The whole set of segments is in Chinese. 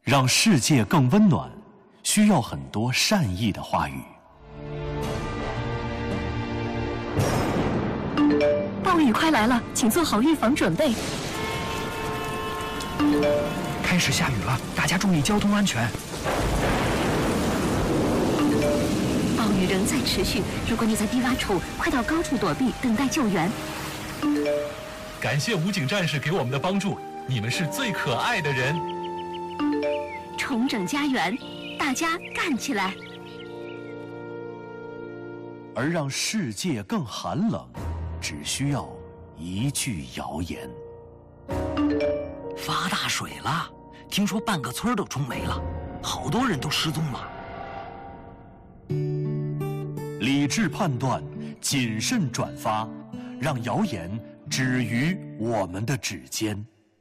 让世界更温暖，需要很多善意的话语。 暴雨快来了，请做好预防准备。 开始下雨了，大家注意交通安全。 暴雨仍在持续，如果你在低洼处，快到高处躲避，等待救援。 感谢武警战士给我们的帮助，你们是最可爱的人。 重整家园，大家干起来！ 而让世界更寒冷，只需要一句谣言。 发大水了，听说半个村都冲没了，好多人都失踪了。 理智判断，谨慎转发，让谣言止于我们的指尖。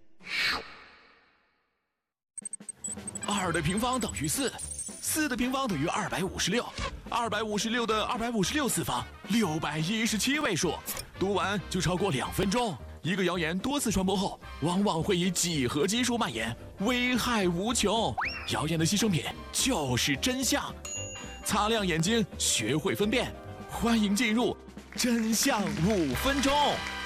2的平方等于4，4的平方等于256，256的256次方，617位数。读完就超过2分钟。一个谣言多次传播后，往往会以几何基数蔓延，危害无穷。谣言的牺牲品就是真相。擦亮眼睛，学会分辨。欢迎进入真相5分钟。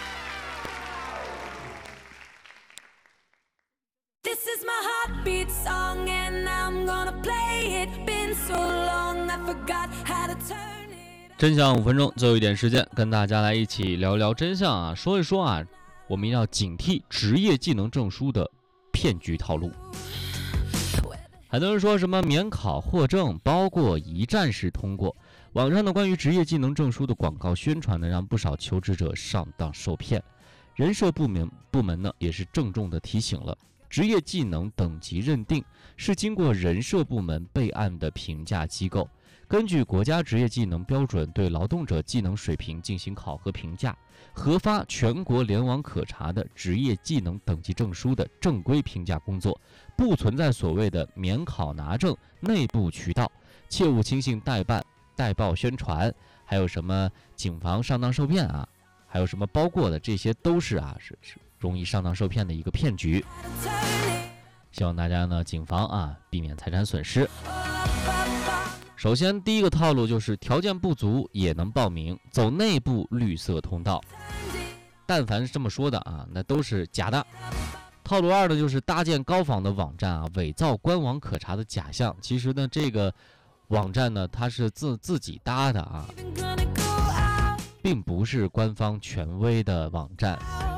This is my heartbeat song and I'm gonna play it. Been so long I forgot how to turn it. 真相5分钟，最后一点时间，跟大家来一起聊聊真相啊，说一说啊，我们要警惕职业技能证书的骗局套路。很多人说什么免考获证，包括一站式通过。网上的关于职业技能证书的广告宣传呢，让不少求职者上当受骗。人社部门呢，也是郑重地提醒了。职业技能等级认定是经过人社部门备案的评价机构，根据国家职业技能标准对劳动者技能水平进行考核评价，核发全国联网可查的职业技能等级证书的正规评价工作，不存在所谓的免考拿证内部渠道，切勿轻信代办、代报宣传，还有什么警方上当受骗啊，还有什么包过的，这些都是容易上当受骗的一个骗局。希望大家呢，谨防啊，避免财产损失。首先，第一个套路就是条件不足也能报名，走内部绿色通道。但凡是这么说的啊，那都是假的。套路2呢，就是搭建高仿的网站啊，伪造官网可查的假象。其实呢，这个网站呢，它是自己搭的啊，并不是官方权威的网站，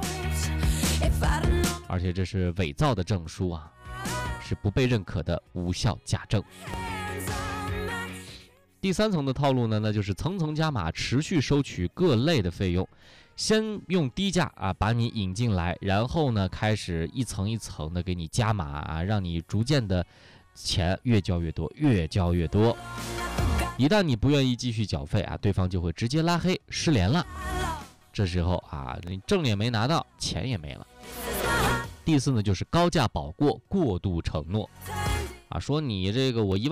而且这是伪造的证书啊，是不被认可的无效假证。第3层的套路呢，那就是层层加码，持续收取各类的费用，先用低价啊把你引进来，然后呢开始一层一层的给你加码啊，让你逐渐的钱越交越多，越交越多。一旦你不愿意继续缴费啊，对方就会直接拉黑失联了。这时候啊，你证也没拿到，钱也没了。第4呢，就是高价保过，过度承诺啊，说你这个我1万